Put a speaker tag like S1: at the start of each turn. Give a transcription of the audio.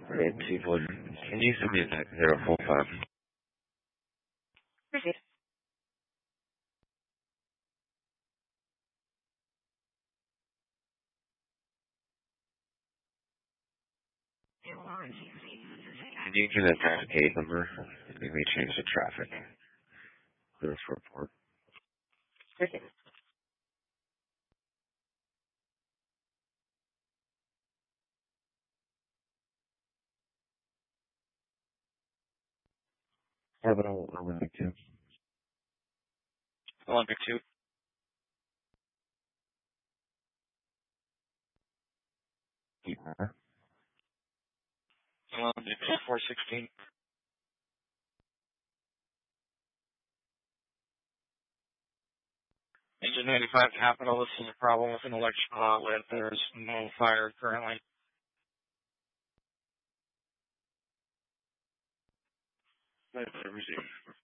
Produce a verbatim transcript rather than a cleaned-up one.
S1: eight two one. Can you send me that zero four five?
S2: Proceed.
S1: Can you give that traffic gate number? We may change the traffic. This report.
S2: Proceed.
S1: Orbital Olympic two.
S3: Olympic two.
S1: Yeah.
S3: Olympic four sixteen. Engine ninety-five Capital, this is a problem with an electrical outlet. There's no fire currently.
S1: Let's receive.